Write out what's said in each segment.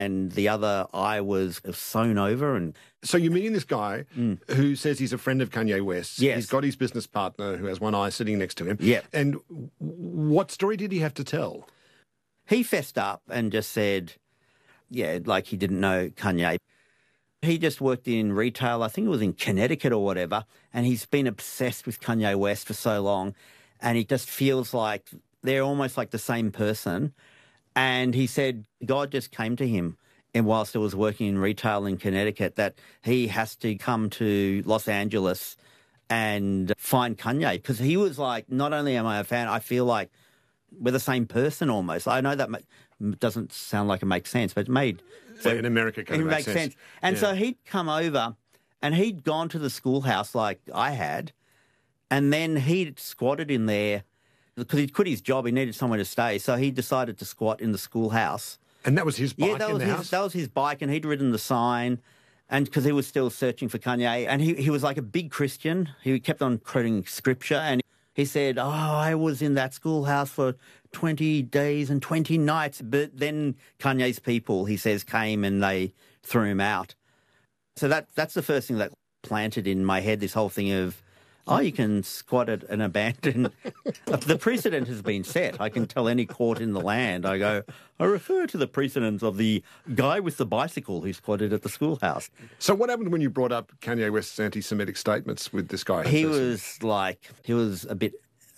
and the other eye was sewn over. And So you're meeting this guy who says he's a friend of Kanye West's. Yes. He's got his business partner who has one eye sitting next to him. Yeah. And what story did he have to tell? he fessed up and just said, yeah, like he didn't know Kanye. He just worked in retail, I think it was in Connecticut or whatever, and he's been obsessed with Kanye West for so long, and he just feels like they're almost like the same person. And he said God just came to him, and whilst he was working in retail in Connecticut, that he has to come to Los Angeles and find Kanye, because he was like, not only am I a fan, I feel like we're the same person almost. I know that doesn't sound like it makes sense, but it made... So in America, kind of makes sense. And so he'd come over and he'd gone to the schoolhouse like I had, and then he'd squatted in there because he'd quit his job. He needed somewhere to stay. So he decided to squat in the schoolhouse. And that was his bike in the house? That was his bike, and he'd ridden the sign, and because he was still searching for Kanye. And he was like a big Christian. He kept on quoting scripture, and he said, I was in that schoolhouse for 20 days and 20 nights. But then Kanye's people, he says, came and they threw him out. So that's the first thing that planted in my head, this whole thing of, you can squat at an abandoned... The precedent has been set. I can tell any court in the land. I go, I refer to the precedent of the guy with the bicycle who squatted at the schoolhouse. So what happened when you brought up Kanye West's anti-Semitic statements with this guy? He was a bit,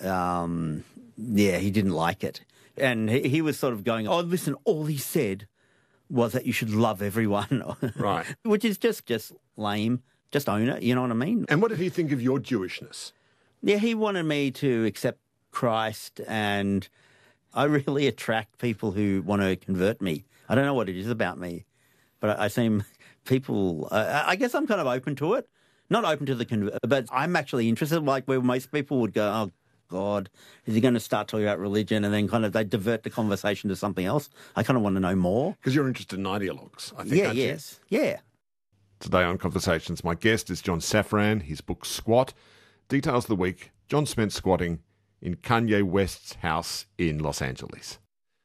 he didn't like it. And he was sort of going, listen, all he said was that you should love everyone. Right. Which is just lame. Just own it, you know what I mean? And what did he think of your Jewishness? Yeah, he wanted me to accept Christ, and I really attract people who want to convert me. I don't know what it is about me, but I seem people, I guess I'm kind of open to it. Not open to the but I'm actually interested, like where most people would go, oh, God, is he going to start talking about religion? And then kind of they divert the conversation to something else. I kind of want to know more. Because you're interested in ideologues, I think, aren't you? Yeah. Today on Conversations, my guest is John Safran. His book, Squat. Details of the week, John spent squatting in Kanye West's house in Los Angeles.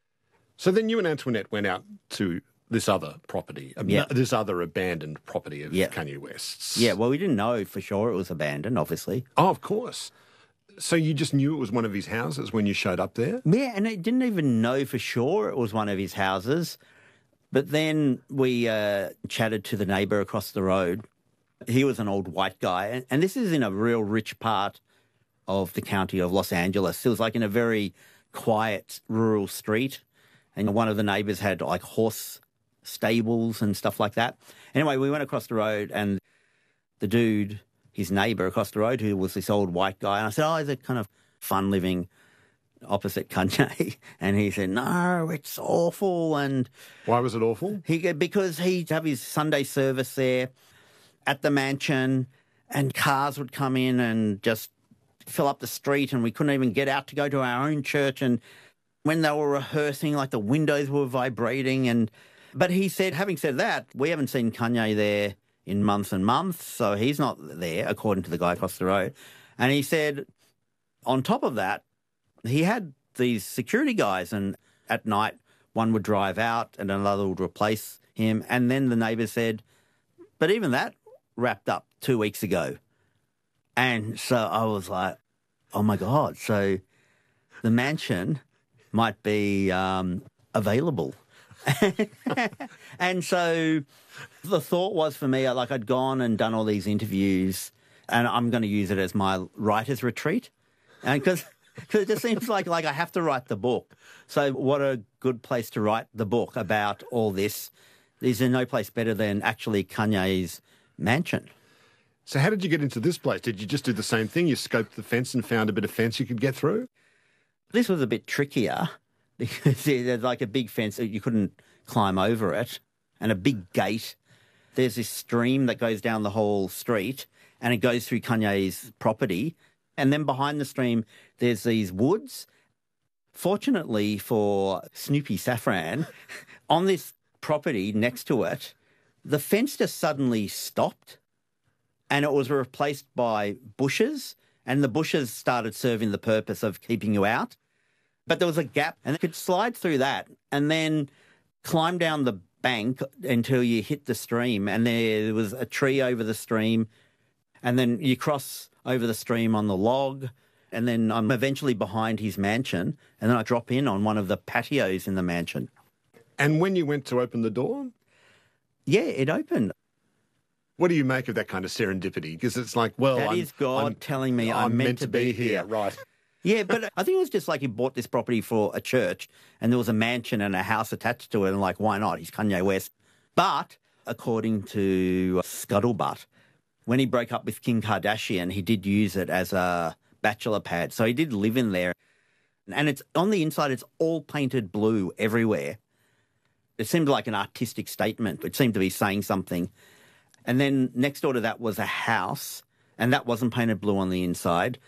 So then you and Antoinette went out to this other property, this other abandoned property of Kanye West's. Yeah, well, we didn't know for sure it was abandoned, obviously. Oh, of course. So you just knew it was one of his houses when you showed up there? Yeah, and I didn't even know for sure it was one of his houses. But then we chatted to the neighbour across the road. He was an old white guy, and this is in a real rich part of the county of Los Angeles. It was like in a very quiet rural street, and one of the neighbours had like horse stables and stuff like that. Anyway, we went across the road, and the dude, his neighbour across the road, who was this old white guy, and I said, is it kind of fun living opposite Kanye? And he said, no, it's awful. And why was it awful? Because he'd have his Sunday service there at the mansion, and cars would come in and just fill up the street, and we couldn't even get out to go to our own church. And when they were rehearsing, like the windows were vibrating. But he said, having said that, we haven't seen Kanye there in months and months, so he's not there, according to the guy across the road. And he said, on top of that, he had these security guys, and at night one would drive out and another would replace him. And then the neighbour said, but even that wrapped up 2 weeks ago. And so I was like, oh my God, so the mansion might be available. And so the thought was for me, like I'd gone and done all these interviews, and I'm going to use it as my writer's retreat. And because it just seems like I have to write the book. So what a good place to write the book about all this. There's no place better than actually Kanye's mansion. So how did you get into this place? Did you just do the same thing? You scoped the fence and found a bit of fence you could get through? This was a bit trickier because there's like a big fence that you couldn't climb over it, and a big gate. There's this stream that goes down the whole street, and it goes through Kanye's property. And then behind the stream, there's these woods. Fortunately for Snoopy Safran, on this property next to it, the fence just suddenly stopped, and it was replaced by bushes, and the bushes started serving the purpose of keeping you out. But there was a gap, and it could slide through that and then climb down the bank until you hit the stream, and there was a tree over the stream, and then you cross over the stream on the log, and then I'm eventually behind his mansion, and then I drop in on one of the patios in the mansion. And when you went to open the door? Yeah, it opened. What do you make of that kind of serendipity? Because it's like, well, That is God telling me I'm meant to be here. Right. Yeah, but I think it was just like he bought this property for a church and there was a mansion and a house attached to it, and like, why not? He's Kanye West. But according to Scuttlebutt, when he broke up with Kim Kardashian, he did use it as a bachelor pad. So he did live in there. And it's on the inside, it's all painted blue everywhere. It seemed like an artistic statement. It seemed to be saying something. And then next door to that was a house, and that wasn't painted blue on the inside.